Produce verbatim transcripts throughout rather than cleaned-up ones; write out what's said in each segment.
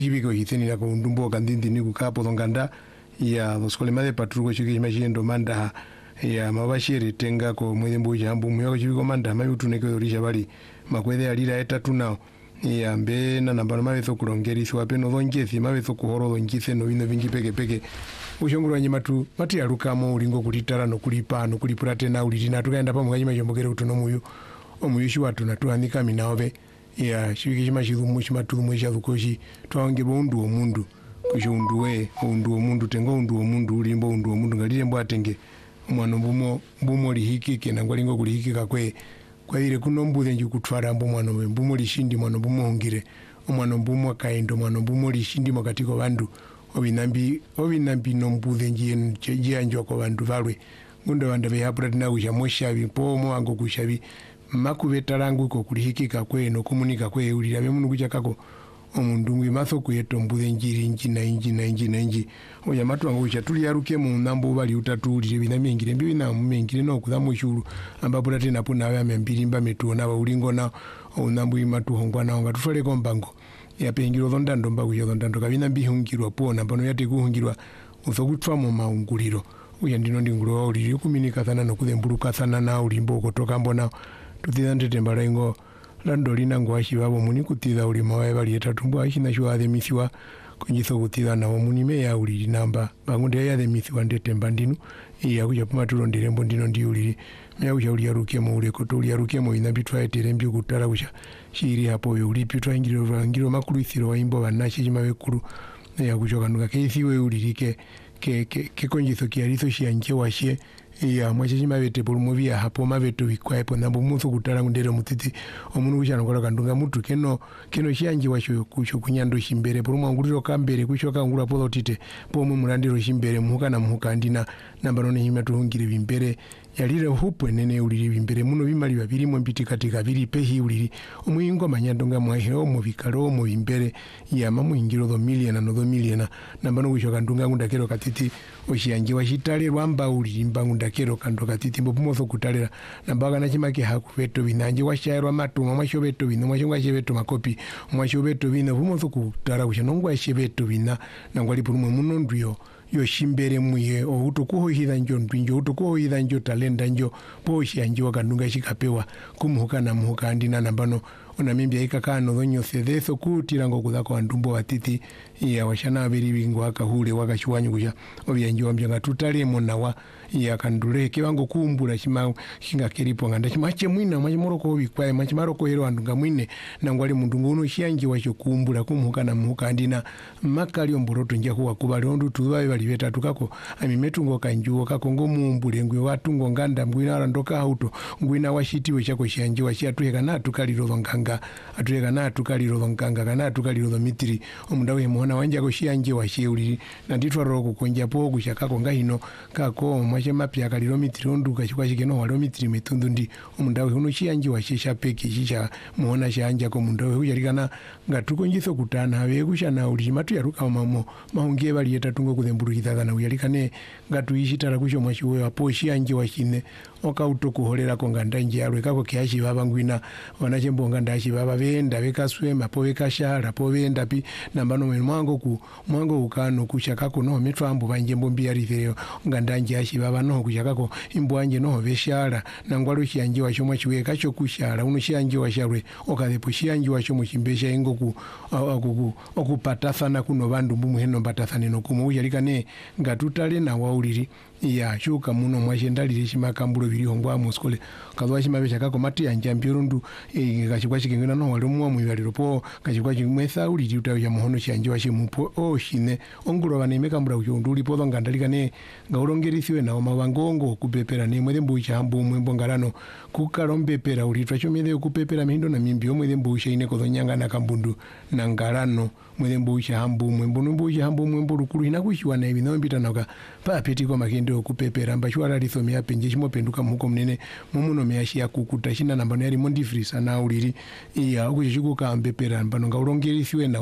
Jibiko hiteni na kundumbo kandindi ni kukapo donganda ya doskole made patruko chiki machendo manda ya mabashiri tenga ko mwembo jambu muyako chibiko manda mayu tuneke orisha bali makwede alira etatu nao ya mbe na nambano mabezo kulongerisi wapeno dhonjesi mabezo kuhoro dhonjise no bino vingi peke peke ushonguru wanye matu mati ya lukamo ulingo kulitara no kulipa no kulipura tena ulitina tukaenda pa mwaji majombokere utono muyu omuyushi watu na tuhanika minaobe ya shibiki shima shidhumu shima tudhumu isha dhukoshi tuwaonge undu o mundu kushi undu we undu o mundu tengo undu o mundu ulimbo undu o mundu ngalile mbo atenge umwano mbumo mbumo lihiki kena ngwalingo kulihiki kakwe kwa hile kuno mbuze nju kutwara mbu mwano mbumo lishindi mwano mbumo hongire umwano mbumo kaindo mwano mbumo lishindi mwakatiko bandu obinambi obinambi no mbuze njia njua kwa bandu valwe ngundo wanda behapura tina kusha moshabi po mwango kushabi makubeta langu ko kulihiki kakwe no kumunika kwe ulira bemunu kucha kako omundu ngwi matho kuyeto mbuze njiri njina njina njina nji oya matu wangu kucha tuli yaruke mu nambo bali utatulire binami ngire mbi na mengire no kuzamu shuru ambapo tati napo nawe amembiri mba metuona ba ulingo na onambu imatu hongwa na nga tufale ko mbango ya pengiro dhondando mba kuyo dhondando kabina mbi hungirwa pona pano yate kuhungirwa usokutwa mu maunguliro uya ndino ndingulo uliri kuminika sana no kudembuluka sana na ulimbo kotoka mbona tutidande tembara ingo lando lina ngwashi babo muni kutida uli mawaye bali etatumbu ashina shwa de misiwa kunjiso kutida na muni me ya uli namba bangunde ya de misiwa ndete mbandinu iya kuja puma tulondire mbo ndino ndi uli me kuja uli yaruke mo ule koto uli yaruke mo inabitwa eterembi kutara kuja shiri hapo yo uli pitwa ingiro ngiro makulu isiro wa imbo banashi jimawe kulu ya kujoka nuka keisiwe ulirike ke ke ke konjiso kiariso shianje washe ya mwachechi mabete polu movia hapo mabeto bikwaye po nambo muso kutara ngundere mutiti omunu kushana ngola kandunga mutu keno keno shianje washo kusho kunyando shimbere polu mwanguriro kambere kushoka ngura polo tite po mu murandiro shimbere muhuka na muhuka ndina namba none hima tuhungire bimbere yalire hupwe nene uliri bimbere muno bimali babiri mu mbiti katika biri pehi uliri omuyingo manyandonga mwahe omu bikalo omu bimbere ya mamu ingiro do miliona no do miliona namba no kushoka ndunga ngundakero katiti oshianje washitale rwamba uliri mbangunda kero kando katiti mbo pumoso kutalera nambaga na chimake hakuveto binanje washairwa matuma mwashobeto bino mwashongwa shebeto makopi mwashobeto bino pumoso kutara kushanongwa shebeto bina nangwali pulumwe muno ndwiyo yo shimbere muye o utukuho hida njo ndwinjo utukuho hida njo talenda njo poshi anji wakandunga shikapewa kumuhuka na muhuka andina nambano ona mimbia ikakano dhonyo sedeso kutirango kudhako andumbo watiti iya washana abiri bingu waka hule waka shuwanyu kusha obya njo wambia tutale mona wa iya kandule kiwango kumbula shima shinga keripo nganda shimache mwina machi moroko wikwae machi maroko hero andunga mwine na ngwali mundungu uno shianji washo kumbula kumuhuka na muhuka andina makali omboroto nja huwa kubali ondu tuwae waliveta tukako amimetu ngoka njuo kako ngo mumbule ngwe watu ngonganda mwina arandoka hauto ngwina washitiwe chako shianji washiatuheka na tukaliro dhonganga atuleka na tukaliro dhonganga kana tukaliro dhomitiri omundawe muhona wanja ko shianje washeuli na nditwa roko konja po kushakako ngahino kako mwache mapya kaliro mitiri onduka chikwa chikeno walo mitiri metundu ndi omundawe uno shianje washesha peke chicha muhona shanja ko mundawe ujalikana ngatukonjiso kutana habe kushana uli matu yaruka mamo mahungie bali yetatungo kudembulukitha kana ujalikane ngatu ishitara kusho mwashiwe apo shianje washine oka utokuholera konga nje yarwe kako kiashi baba ngwina wanachembo nganda ashi baba benda bekaswema po bekashara po benda pi nambano mwango ku mwango ukano kushakako no mitwambo banjembo mbiyarithero nganda nje ashi baba no kushakako imbwanje no beshara nangwalo shianje washo mwachiwe kacho kushara uno shianje washarwe okadepo shianje washo muchimbesha ingo ku okuku okupatathana kuno bandu mbumuheno mbatathane no kumujalikane ngatutale na wauliri ya shuka muno mwashendalire shimakambulo biri hongwa muskole kazwa shimabesha kako mati anja mbirundu e kachikwa chikengena no wali mwa mwibali po kachikwa chimwesa uli utayo ya muhono shanje washimupo o shine ongulo bane mekambura kuchunduli po ngandalika ne ngaulongerisiwe na mawangongo kupepera ne mwede mbucha hambu mwembo ngalano kukalombepera ulitwa chomele kupepera mindo na mimbi omwede mbucha ine kodonyanga na kambundu na ngalano mwede mbucha hambu mwembo mbucha hambu mwembo lukulu inakushiwa na ibino mbitanoka pa petiko makende okupepera mbashwara lisomya penje chimo penduka muko mnene mumuno meashi yakukuta shina namba yali mondi frisa na uliri iya okuchikuka ambepera mbano ngaulongerisiwe nawa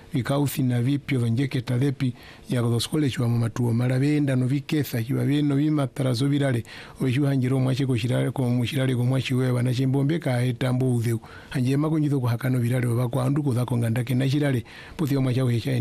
vikauthi na vipyo vanjeke talepi ya kudoskole chwa mamatuo malavenda no viketha chiwa vino vimatarazo virale oishuhanjiro mwache kushirale ko mushirale ko mwachi wewa na chimbombeka etambo udheu anje makonjito kuhakano virale wakwa andu kudhako ngandake na shirale puthio mwacha wecha